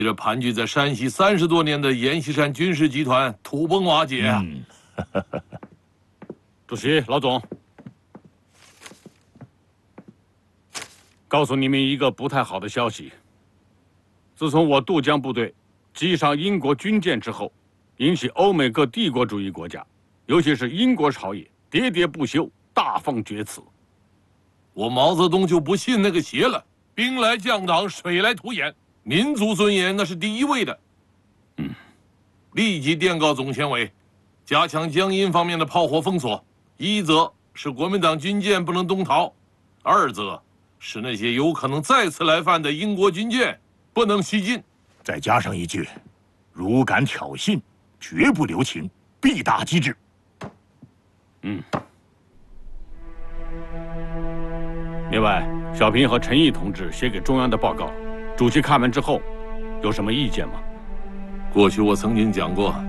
这盘踞在山西30多年的阎锡山军事集团土崩瓦解啊！ 主席、老总，告诉你们一个不太好的消息：自从我渡江部队击上英国军舰之后，引起欧美各帝国主义国家，尤其是英国朝野喋喋不休，大放厥词。 我毛泽东就不信那个邪了，兵来将挡，水来土掩，民族尊严那是第一位的。立即电告总前委，加强江阴方面的炮火封锁。一则是国民党军舰不能东逃，二则是那些有可能再次来犯的英国军舰不能西进。 再加上一句：如敢挑衅，绝不留情，必打击之。 另外，小平和陈毅同志写给中央的报告，主席看完之后，有什么意见吗？ 过去我曾经讲过，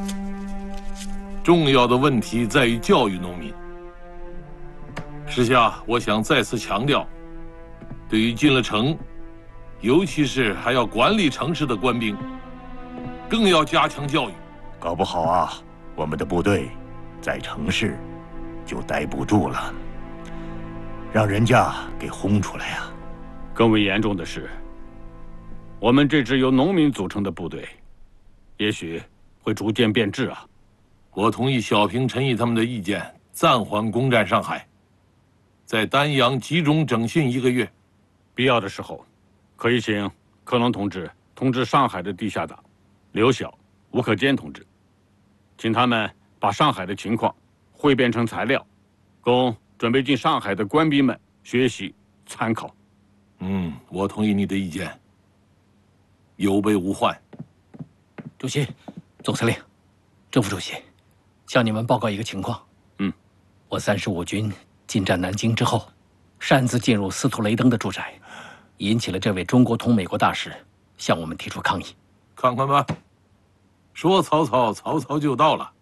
重要的问题在于教育农民。时下我想再次强调，对于进了城，尤其是还要管理城市的官兵，更要加强教育。 搞不好啊，我们的部队在城市就待不住了，让人家给轰出来啊！ 更为严重的是，我们这支由农民组成的部队，也许会逐渐变质啊！ 我同意小平、陈毅他们的意见，暂缓攻占上海，在丹阳集中整训1个月， 必要的时候，可以请克隆同志通知上海的地下党刘晓、吴克坚同志，请他们把上海的情况汇编成材料，供准备进上海的官兵们学习参考。 我同意你的意见，有备无患。 主席、总司令、正副主席，向你们报告一个情况。我35军进占南京之后，擅自进入司徒雷登的住宅，引起了这位中国同美国大使向我们提出抗议。 看看吧，说曹操，曹操就到了。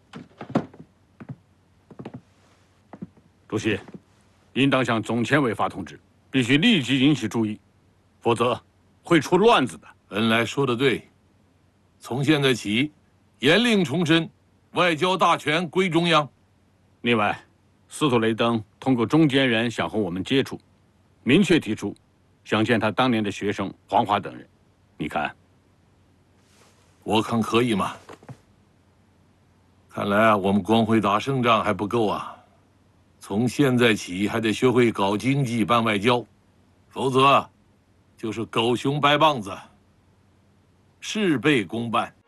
主席，应当向总前委发通知，必须立即引起注意，否则会出乱子的。 恩来说得对，从现在起，严令重申，外交大权归中央。 另外，司徒雷登通过中间人想和我们接触，明确提出想见他当年的学生黄华等人。你看， 我看可以吗？看来啊，我们光会打胜仗还不够啊，从现在起还得学会搞经济、办外交，否则就是狗熊掰棒子，事倍功半。